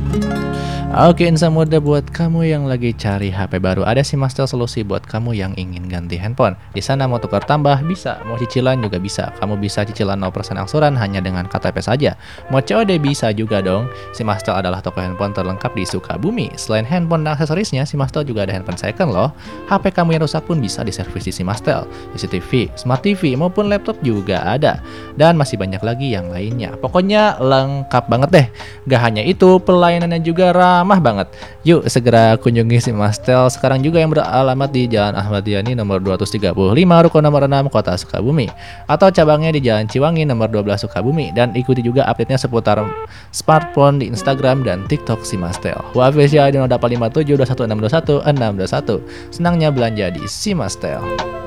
Oke, insan muda buat kamu yang lagi cari HP baru, ada sih Mastel solusi buat kamu yang ingin ganti handphone. Di sana mau tukar tambah bisa, mau cicilan juga bisa. Kamu bisa cicilan 0% angsuran hanya dengan KTP saja. Mau COD bisa juga dong. Si Mastel adalah toko handphone terlengkap di Sukabumi. Selain handphone dan aksesorisnya, si Mastel juga ada handphone second loh. HP kamu yang rusak pun bisa diservis di si Mastel. CCTV, Smart TV maupun laptop juga ada. Dan masih banyak lagi yang lainnya. Pokoknya lengkap banget deh. Gak hanya itu, pelayanannya juga ramah banget. Yuk segera kunjungi si Mastel sekarang juga yang beralamat di Jalan Ahmad Yani nomor 235 Ruko nomor 6 Kota Sukabumi, atau cabangnya di Jalan Ciwangi nomor 12 Sukabumi. Dan ikuti juga update-nya seputar smartphone di Instagram dan TikTok si Mastel. Wafisyah di 0857 21 621 621. Senangnya belanja di si Mastel.